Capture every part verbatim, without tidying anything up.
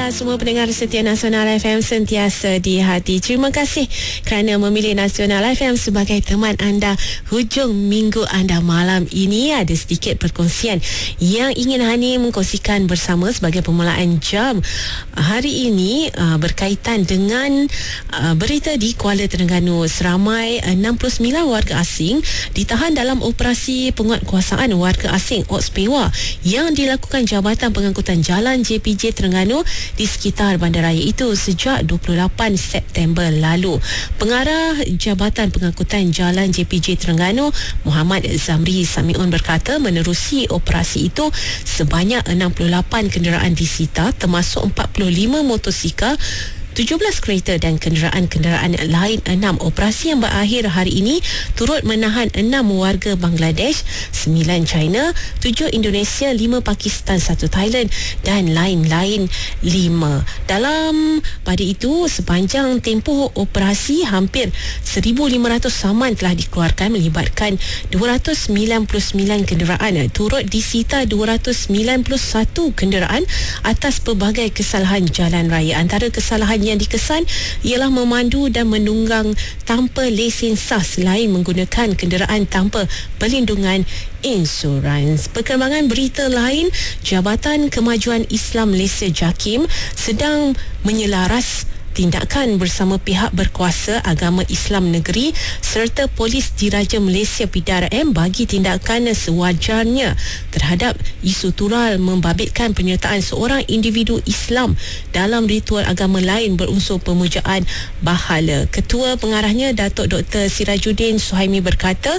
anda semua pendengar setia Nasional F M sentiasa di hati. Terima kasih kerana memilih Nasional F M sebagai teman anda hujung minggu anda. Malam ini ada sedikit perkongsian yang ingin Hani mengkongsikan bersama sebagai permulaan jam hari ini, uh, berkaitan dengan uh, berita di Kuala Terengganu. Seramai enam puluh sembilan warga asing ditahan dalam operasi penguatkuasaan warga asing O S P E W A yang dilakukan Jabatan Pengangkutan Jalan J P J Terengganu di sekitar bandaraya itu sejak dua puluh lapan September lalu. Pengarah Jabatan Pengangkutan Jalan J P J Terengganu, Muhammad Zamri Samiun, berkata menerusi operasi itu sebanyak enam puluh lapan kenderaan disita, termasuk empat puluh lima motosikal, tujuh belas kereta dan kenderaan-kenderaan lain enam. Operasi yang berakhir hari ini turut menahan enam warga Bangladesh, sembilan China, tujuh Indonesia, lima Pakistan, satu Thailand dan lain-lain lima. Dalam pada itu, sepanjang tempoh operasi hampir seribu lima ratus saman telah dikeluarkan melibatkan dua ratus sembilan puluh sembilan kenderaan. Turut disita dua ratus sembilan puluh satu kenderaan atas pelbagai kesalahan jalan raya. Antara kesalahan yang dikesan ialah memandu dan menunggang tanpa lesen sah selain menggunakan kenderaan tanpa perlindungan insurans. Perkembangan berita lain, Jabatan Kemajuan Islam Malaysia JAKIM sedang menyelaras tindakan bersama pihak berkuasa agama Islam negeri serta Polis Diraja Malaysia P D R M bagi tindakan sewajarnya terhadap isu tural membabitkan penyertaan seorang individu Islam dalam ritual agama lain berunsur pemujaan bahala. Ketua pengarahnya, Datuk Doktor Sirajuddin Suhaimi, berkata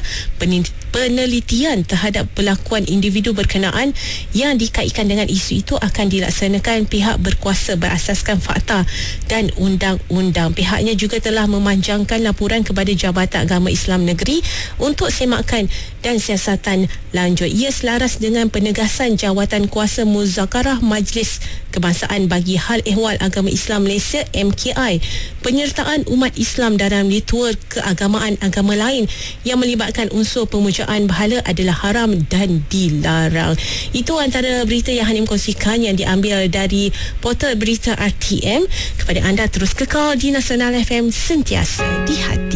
penelitian terhadap pelakuan individu berkenaan yang dikaitkan dengan isu itu akan dilaksanakan pihak berkuasa berasaskan fakta dan undang-undang. Pihaknya juga telah memanjangkan laporan kepada Jabatan Agama Islam Negeri untuk semakan dan siasatan lanjut. Ia selaras dengan penegasan Jawatan Kuasa Muzakarah Majlis Kebangsaan bagi Hal Ehwal Agama Islam Malaysia M K I. Penyertaan umat Islam dalam ritual keagamaan agama lain yang melibatkan unsur pemujaan bahala adalah haram dan dilarang. Itu antara berita yang Hanim kongsikan yang diambil dari portal berita R T M. Kepada anda, terus kekal di Nasional F M sentiasa di hati.